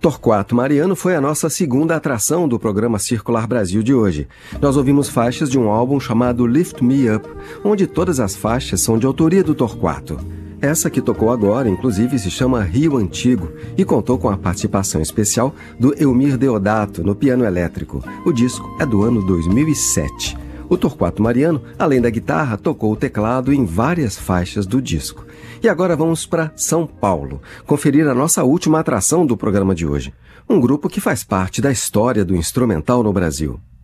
Torquato Mariano foi a nossa segunda atração do programa Circular Brasil de hoje. Nós ouvimos faixas de um álbum chamado Lift Me Up, onde todas as faixas são de autoria do Torquato. Essa que tocou agora, inclusive, se chama Rio Antigo e contou com a participação especial do Elmir Deodato no piano elétrico. O disco é do ano 2007. O Torquato Mariano, além da guitarra, tocou o teclado em várias faixas do disco. E agora vamos para São Paulo, conferir a nossa última atração do programa de hoje. Um grupo que faz parte da história do instrumental no Brasil.